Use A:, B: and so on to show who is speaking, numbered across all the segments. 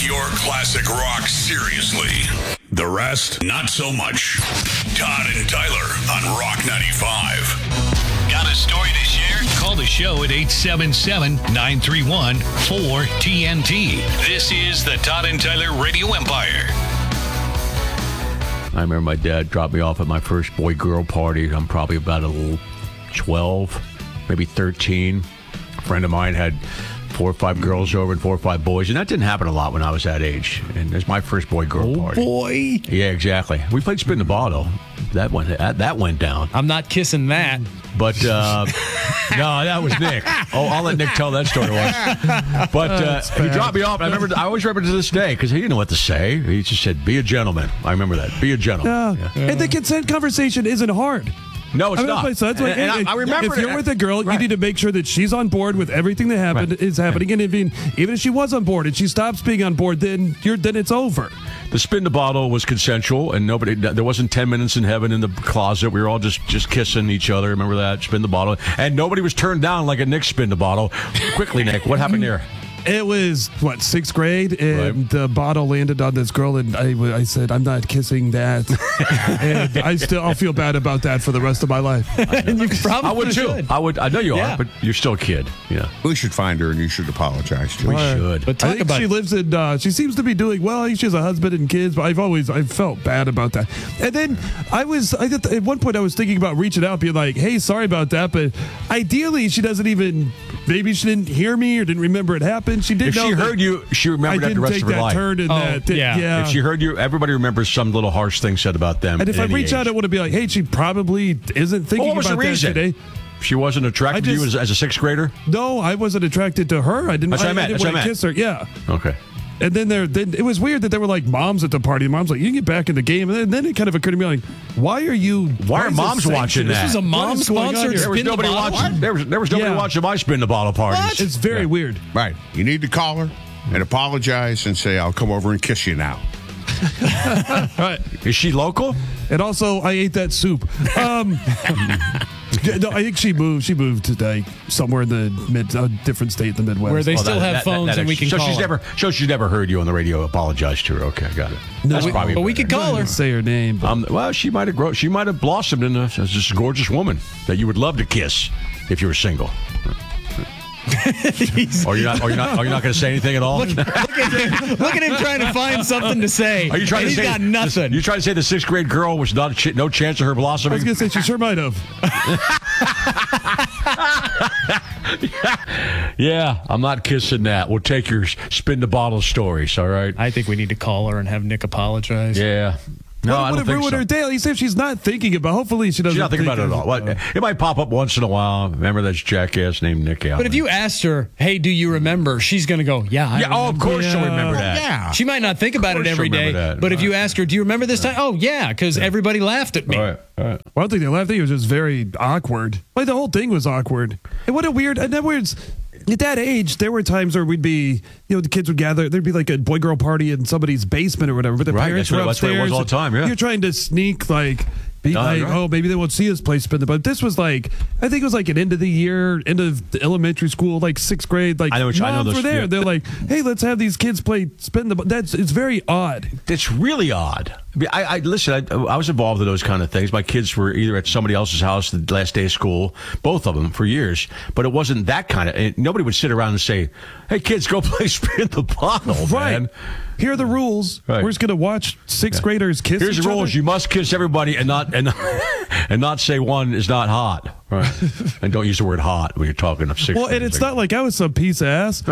A: take your classic rock seriously. The rest, not so much. Todd and Tyler on Rock 95.
B: Got a story to share? Call the show at 877-931-4TNT. This is the Todd and Tyler Radio Empire.
C: I remember my dad dropped me off at my first boy-girl party. I'm probably about 12, maybe 13. A friend of mine had 4 or 5 girls over and 4 or 5 boys, and that didn't happen a lot when I was that age. And it's my first boy-girl party.
D: Boy.
C: Yeah, exactly. We played Spin the Bottle. That went down.
D: I'm not kissing that.
C: But, no, that was Nick. Oh, I'll let Nick tell that story once. But he dropped me off. I always remember to this day, because he didn't know what to say. He just said, be a gentleman. I remember that. Be a gentleman.
E: Yeah. And the consent conversation isn't hard.
C: No, it's not.
E: So that's like,
C: and I remember
E: if you're with a girl,
C: right.
E: You need to make sure that she's on board with everything that is happening. And even if she was on board and she stops being on board, then it's over.
C: The Spin the Bottle was consensual, and there wasn't 10 minutes in heaven in the closet. We were all just kissing each other. Remember that? Spin the Bottle. And nobody was turned down like a Nick Spin the Bottle. Quickly, Nick, what happened there?
E: It was, 6th grade, and the bottle landed on this girl, and I said, I'm not kissing that. And I'll feel bad about that for the rest of my life.
D: And you probably
C: I would, too. I know you are, but you're still a kid. Yeah.
F: We should find her, and you should apologize to her.
C: We should.
D: But
E: I think she lives in, she seems to be doing well. She has a husband and kids, but I felt bad about that. And then at one point I was thinking about reaching out, being like, hey, sorry about that, but ideally she doesn't even, maybe she didn't hear me or didn't remember it happened. She did.
C: If she heard you, she remembered that the rest of her life.
E: Yeah.
C: If she heard you, everybody remembers some little harsh thing said about them.
E: And if I reach out, it would be like, hey, she probably isn't thinking about that today.
C: She wasn't attracted to you as a 6th grader?
E: No, I wasn't attracted to her. I didn't.
C: That's what I meant.
E: I didn't want to kiss her. Yeah.
C: Okay.
E: And then it was weird that there were like moms at the party. Mom's like, you can get back in the game. And then it kind of occurred to me like, why are moms
C: watching that?
D: This is a mom-sponsored Spin the Bottle?
C: There was nobody watching my Spin the Bottle parties.
D: What?
E: It's very weird.
F: Right. You need to call her and apologize and say, I'll come over and kiss you now.
E: Right.
C: Is she local?
E: And also, I ate that soup. No, I think she moved. She moved to somewhere in the different state in the Midwest.
D: Where they still have phones and we can call her.
C: She's never heard you on the radio apologize to her. Okay, got it.
E: No,
C: That's
D: we could call her.
E: Say her name. But.
C: Well, she might have grown. She might have blossomed into this gorgeous woman that you would love to kiss if you were single. Are you not going to say anything at all?
D: Look at him trying to find something to say.
C: Are you trying to
D: he's
C: say
D: got nothing?
C: You trying to say the 6th grade girl was no chance of her blossoming?
E: I was going to say she sure might have.
C: Yeah, I'm not kissing that. We'll take your Spin the Bottle stories. All right.
D: I think we need to call her and have Nick apologize.
C: Yeah. No, I don't think so.
E: Ruin her day. At least if she's not thinking about. Hopefully, she doesn't.
C: She's not thinking about it at all. It might pop up once in a while. Remember that jackass named Nick Allen?
D: But if you asked her, "Hey, do you remember?" She's going to go, "Yeah, I remember."
C: Oh, of course she'll remember that.
F: Yeah.
D: She might not think about it every day, but if you ask her, "Do you remember this time?" Oh, yeah, because everybody laughed at me.
C: All right.
E: Well, I don't think they laughed. I think it was just very awkward. Like the whole thing was awkward. And what a weird. In other words, at that age, there were times where we'd be, the kids would gather. There'd be like a boy-girl party in somebody's basement or whatever. But the parents were upstairs.
C: That's what it was all the time. Yeah.
E: You're trying to sneak oh, maybe they won't see us play Spin the Bottle. But this was I think it was like an end of the elementary school, like 6th grade. Like, moms were there. Yeah. They're like, hey, let's have these kids play Spin the Bottle. It's very odd.
C: It's really odd. I listen. I was involved in those kind of things. My kids were either at somebody else's house the last day of school, both of them for years. But it wasn't that kind of. Nobody would sit around and say, "Hey, kids, go play Spin the Bottle."
E: Right.
C: Man.
E: Here are the rules.
C: Right.
E: We're just going to watch 6th graders kiss
C: Here's
E: each
C: the rules.
E: other.
C: You must kiss everybody and not say one is not hot. Right. And don't use the word hot when you're talking of 6th grade.
E: Well, and it's not like I was some piece of ass.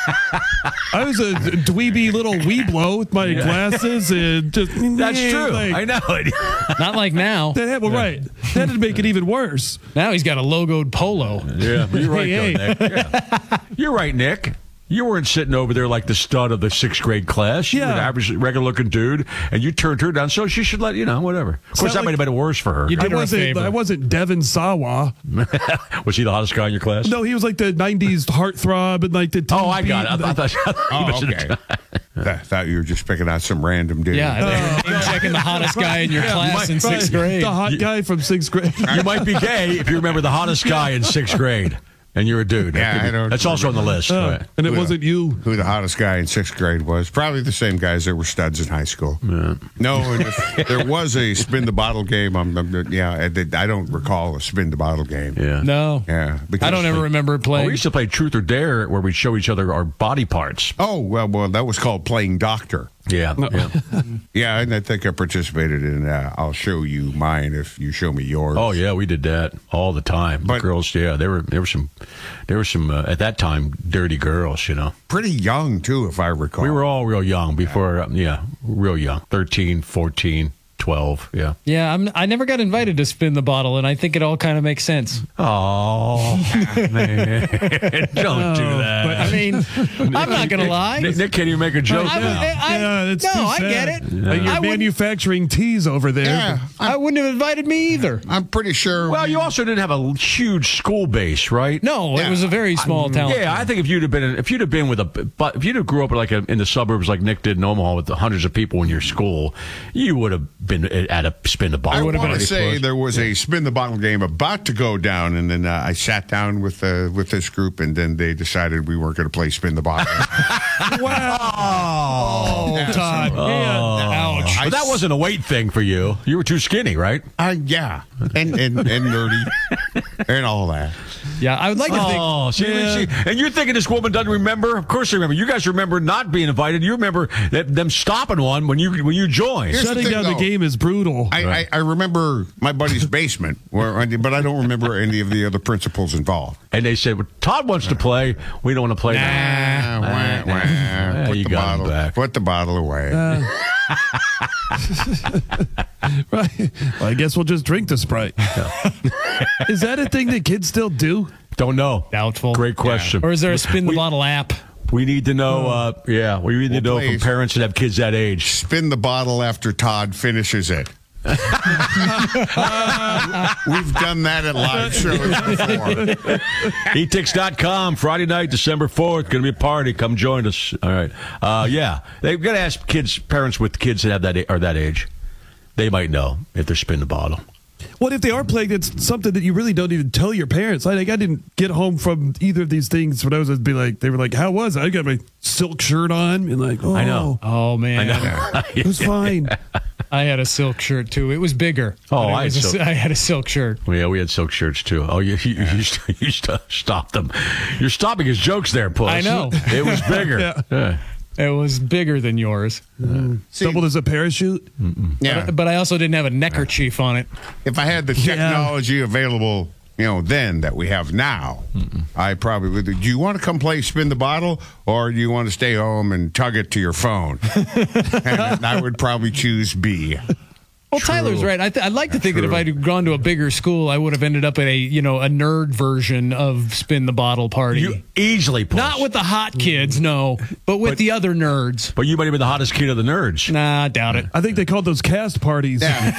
E: I was a dweeby little weeblo with my glasses and just.
C: That's true. I know it.
D: Not like now.
E: Right. That would make it even worse.
D: Now he's got a logoed polo.
C: Yeah, you're right,
E: Hey.
C: Nick. Yeah. You're right, Nick. You weren't sitting over there like the stud of the 6th grade class. You were an average, regular-looking dude, and you turned her down, so she should let, whatever. Of course, that might have been worse for her.
D: You did her a favor.
E: I wasn't Devin Sawa.
C: Was he the hottest guy in your class?
E: No, he was like the 90s heartthrob and like the
C: Oh, I got it. I thought he was
F: okay. I thought you were just picking out some random dude.
D: Yeah, they were checking the hottest guy in your class in 6th grade.
E: The hot guy from 6th grade.
C: You might be gay if you remember the hottest guy in 6th grade. And you're a dude.
F: Yeah, I don't
C: that's also on the list. Right.
E: And it wasn't you.
F: Who the hottest guy in 6th grade was. Probably the same guys that were studs in high school.
C: Yeah.
F: No, and if there was a spin the bottle game. I don't recall a spin the bottle game.
C: Yeah.
D: No.
F: Yeah.
D: I don't ever remember
C: Oh,
D: playing.
C: we used to play Truth or Dare where we'd show each other our body parts.
F: Oh, well, that was called playing doctor.
C: Yeah. Yeah.
F: Yeah, and I think I participated in I'll show you mine if you show me yours.
C: Oh yeah, we did that all the time.
F: But-
C: The girls, yeah, there were some at that time dirty girls.
F: Pretty young, too, if I recall.
C: We were all real young before. Real young, 13, 14, 12. Yeah.
D: Yeah, I never got invited to spin the bottle, and I think it all kind of makes sense.
C: Oh man, don't do that.
D: I mean, I'm not going to lie.
C: Nick can't even make a joke
D: I
C: now.
E: That's too
D: I
E: sad.
D: get it.
E: Like you're
D: I wouldn't-
E: manufacturing teas over there.
F: Yeah,
D: I wouldn't have invited me either.
F: I'm pretty sure.
C: Well, you also didn't have a huge school base, right?
D: No,
F: Yeah.
D: it was a very small town.
C: Yeah, I think if you'd have been if you'd have grew up in the suburbs like Nick did in Omaha with the hundreds of people in your school, you would have been at a spin the bottle.
F: I
C: Would have
F: want
C: been
F: to say
C: close.
F: there was a spin the bottle game about to go down, and then I sat down with this group, and then they decided we weren't going to play spin the bottle.
D: Oh, Todd. Ouch.
C: But that wasn't a weight thing for you. You were too skinny, right?
F: Yeah, and nerdy, and all that.
D: Yeah, I would like to think.
C: Oh, see, and you're thinking this woman doesn't remember? Of course, they remember. You guys remember not being invited. You remember them stopping one when you joined.
F: Here's the
E: Shutting
F: thing,
E: down the
F: though.
E: game is brutal.
F: I remember my buddy's basement, but I don't remember any of the other principals involved.
C: And they said, well, Todd wants to play. We don't want to play now. You got him back.
F: Put the bottle away.
E: Right. Well, I guess we'll just drink the Sprite. Is that a thing that kids still do?
C: Don't know.
D: Doubtful.
C: Great question.
D: Or is there a spin the bottle app?
C: We need to know. We need to know from
F: please.
C: parents that have kids that age.
F: Spin the bottle after Todd finishes it. We've done that at live shows before.
C: Etix.com, Friday night, December 4th. Going to be a party. Come join us. All right. They've got to ask parents with kids that have that age. They might know if they're spin the bottle.
E: What if they are playing? It's something that you really don't even tell your parents. I didn't get home from either of these things when I was they were like, "How was it?" I got my silk shirt on and like, "Oh,
C: I know.
D: Oh, man.
E: it was fine."
D: I had a silk shirt, too. It was bigger.
C: Oh,
D: but
C: I
D: had a silk shirt.
C: Well, yeah, we had silk shirts too. Oh, you stopped them. You're stopping his jokes there, Puss.
D: I know.
C: It was bigger. Yeah.
D: It was bigger than yours.
E: Doubled as a parachute.
F: Yeah.
D: But I also didn't have a neckerchief on it.
F: If I had the technology available, then that we have now, I probably would. Do you want to come play spin the bottle, or do you want to stay home and tug it to your phone? And I would probably choose B.
D: Well, Tyler's right. I'd like to think that if I'd gone to a bigger school, I would have ended up at a nerd version of Spin the Bottle Party.
C: You easily Puss.
D: Not with the hot kids, no, but with the other nerds.
C: But you might have been the hottest kid of the nerds.
D: Nah, I doubt it.
E: I think they called those cast parties.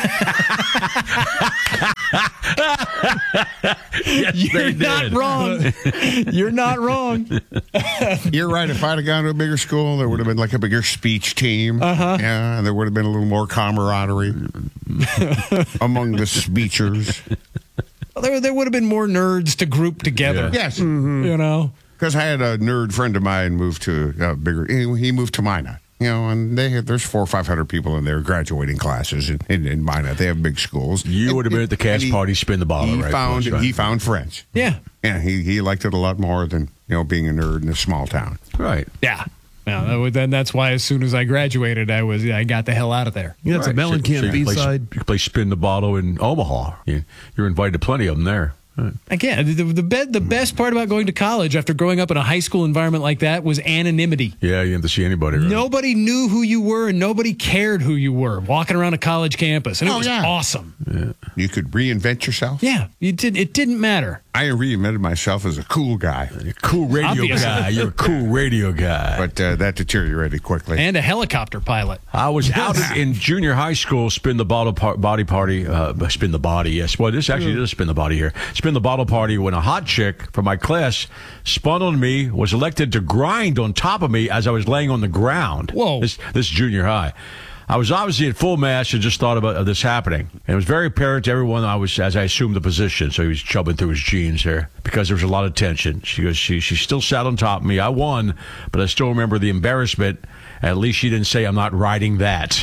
C: Yes,
D: You're
C: they
D: not
C: did.
D: wrong. You're not wrong.
F: You're right. If I'd have gone to a bigger school, there would have been like a bigger speech team. Yeah, and there would have been a little more camaraderie among the speechers.
D: Well, there would have been more nerds to group together.
C: Yeah.
F: Yes,
D: Because
F: I had a nerd friend of mine move to bigger. He moved to Minot. And there's 400 or 500 people in their graduating classes in Minot. They have big schools.
C: You would have been at the cast party, spin the bottle, right? Puss, right?
F: He found friends.
D: Yeah.
F: Yeah, he liked it a lot more than being a nerd in a small town.
C: Right.
D: Yeah. Then that's why as soon as I graduated, I got the hell out of there.
E: Yeah, it's a Mellencamp
C: you can
E: B-side.
C: You can play spin the bottle in Omaha. You're invited to plenty of them there.
D: Again, the best part about going to college after growing up in a high school environment like that was anonymity.
C: Yeah, you didn't have to see anybody. Right?
D: Nobody knew who you were and nobody cared who you were walking around a college campus. And it was awesome.
C: Yeah.
F: You could reinvent yourself.
D: Yeah, it didn't matter.
F: I reinvented myself as a cool guy,
C: You're a cool radio
D: Obviously.
C: guy. You're a cool radio guy.
F: but that deteriorated quickly.
D: And a helicopter pilot.
C: I was out in junior high school, spin the bottle body party, spin the body, yes. Well, this actually is spin the body here. Spin the bottle party when a hot chick from my class spun on me, was elected to grind on top of me as I was laying on the ground.
D: Whoa.
C: This junior high. I was obviously at full mass and just thought of this happening. And it was very apparent to everyone as I assumed the position. So he was chubbing through his jeans there because there was a lot of tension. She goes, she still sat on top of me. I won, but I still remember the embarrassment. At least she didn't say, I'm not riding that.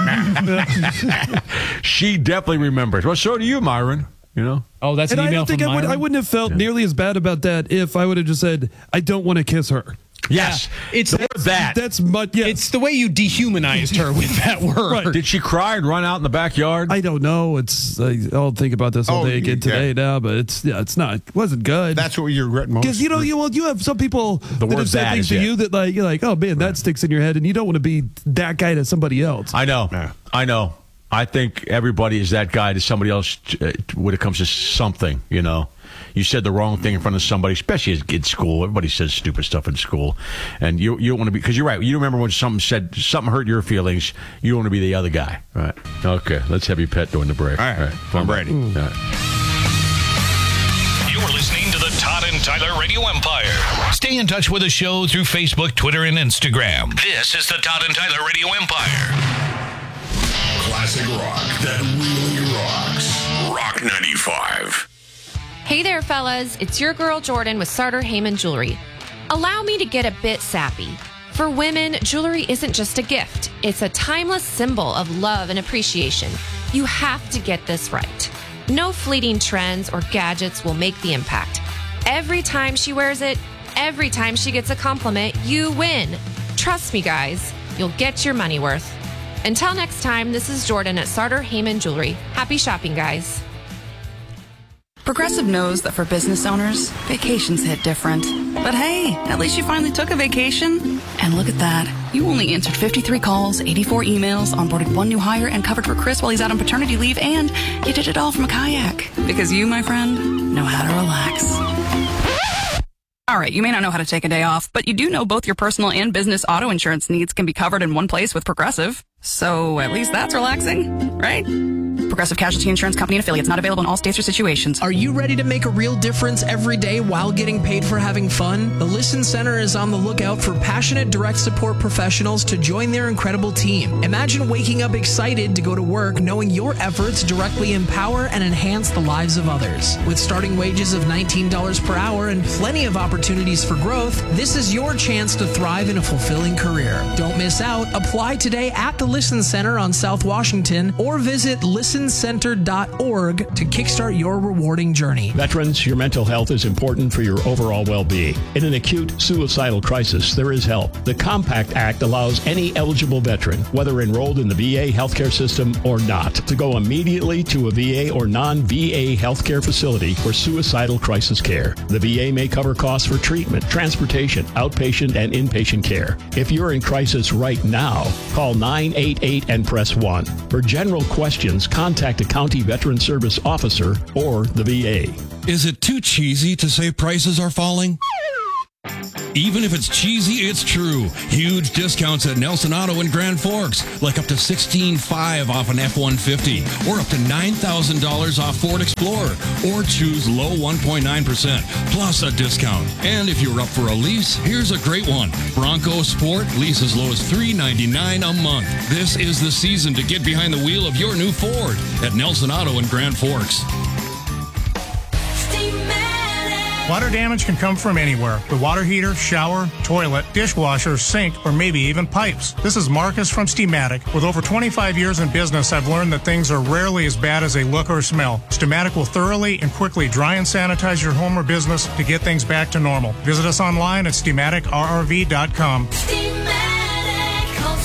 C: She definitely remembers. Well, so do you, Myron. You know?
D: Oh, that's an
E: and
D: email
E: I don't think
D: from Myron?
E: I wouldn't have felt nearly as bad about that if I would have just said, I don't want to kiss her.
C: Yes.
D: Yeah.
E: That's much. Yes.
D: It's the way you dehumanized her with that word.
E: Right.
C: Did she cry and run out in the backyard?
E: I don't know. I'll think about this all day again today now, but it's not. It wasn't good.
F: That's what you regret most.
E: Because you have some people that have said things to you that you're like, oh man, that sticks in your head, and you don't want to be that guy to somebody else.
C: I know.
F: Yeah.
C: I know. I think everybody is that guy to somebody else when it comes to something, you know. You said the wrong thing in front of somebody, especially in school. Everybody says stupid stuff in school. And you don't want to be, because you're right. You remember when something hurt your feelings, you don't want to be the other guy. Right. Okay, let's have your pet during the break.
F: All right. I'm ready.
C: All right.
B: You're listening to the Todd and Tyler Radio Empire. Stay in touch with the show through Facebook, Twitter, and Instagram. This is the Todd and Tyler Radio Empire.
A: Classic rock that really rocks. Rock 95.
G: Hey there, fellas. It's your girl Jordan with Sartor Heyman Jewelry. Allow me to get a bit sappy. For women, jewelry isn't just a gift. It's a timeless symbol of love and appreciation. You have to get this right. No fleeting trends or gadgets will make the impact. Every time she wears it, every time she gets a compliment, you win. Trust me, guys. You'll get your money worth. Until next time, this is Jordan at Sartor Heyman Jewelry. Happy shopping, guys.
H: Progressive knows that for business owners, vacations hit different. But hey, at least you finally took a vacation. And look at that. You only answered 53 calls, 84 emails, onboarded one new hire, and covered for Chris while he's out on paternity leave, and you did it all from a kayak. Because you, my friend, know how to relax. All right, you may not know how to take a day off, but you do know both your personal and business auto insurance needs can be covered in one place with Progressive. So at least that's relaxing, right? Progressive Casualty Insurance Company and affiliates, not available in all states or situations.
I: Are you ready to make a real difference every day while getting paid for having fun? The Listen Center is on the lookout for passionate direct support professionals to join their incredible team. Imagine waking up excited to go to work knowing your efforts directly empower and enhance the lives of others. With starting wages of $19 per hour and plenty of opportunities for growth, this is your chance to thrive in a fulfilling career. Don't miss out. Apply today at the Listen Center on South Washington or visit listencenter.org to kickstart your rewarding journey.
J: Veterans, your mental health is important for your overall well-being. In an acute suicidal crisis, there is help. The Compact Act allows any eligible veteran, whether enrolled in the VA healthcare system or not, to go immediately to a VA or non-VA healthcare facility for suicidal crisis care. The VA may cover costs for treatment, transportation, outpatient, and inpatient care. If you're in crisis right now, call 988 and press 1. For general questions, contact a county veteran service officer or the VA.
K: Is it too cheesy to say prices are falling? Even if it's cheesy, it's true. Huge discounts at Nelson Auto in Grand Forks, like up to $16,500 off an F-150, or up to $9,000 off Ford Explorer, or choose low 1.9% plus a discount. And if you're up for a lease, here's a great one. Bronco Sport, lease as low as $399 a month. This is the season to get behind the wheel of your new Ford at Nelson Auto in Grand Forks.
L: Water damage can come from anywhere. The water heater, shower, toilet, dishwasher, sink, or maybe even pipes. This is Marcus from Steamatic. With over 25 years in business, I've learned that things are rarely as bad as they look or smell. Steamatic will thoroughly and quickly dry and sanitize your home or business to get things back to normal. Visit us online at SteamaticRRV.com.
M: Steamatic, call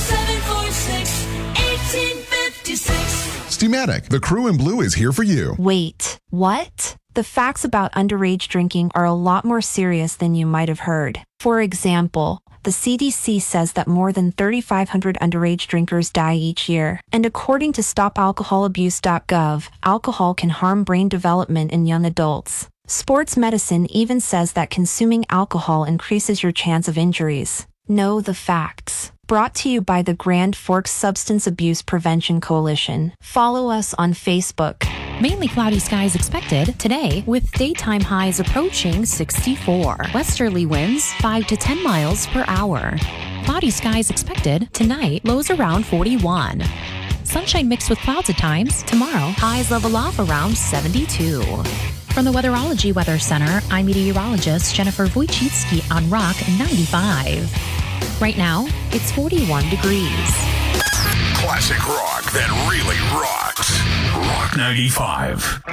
M: 746-1856.
N: Steamatic, the crew in blue is here for you.
O: Wait, what? The facts about underage drinking are a lot more serious than you might have heard. For example, the CDC says that more than 3,500 underage drinkers die each year. And according to StopAlcoholAbuse.gov, alcohol can harm brain development in young adults. Sports medicine even says that consuming alcohol increases your chance of injuries. Know the facts. Brought to you by the Grand Forks Substance Abuse Prevention Coalition. Follow us on Facebook.
P: Mainly cloudy skies expected today with daytime highs approaching 64. Westerly winds 5 to 10 miles per hour. Cloudy skies expected. Tonight, lows around 41. Sunshine mixed with clouds at times. Tomorrow, highs level off around 72. From the Weatherology Weather Center, I'm meteorologist Jennifer Wojcicki on Rock 95. Right now, it's 41 degrees.
A: Classic rock that really rocks. Rock 95.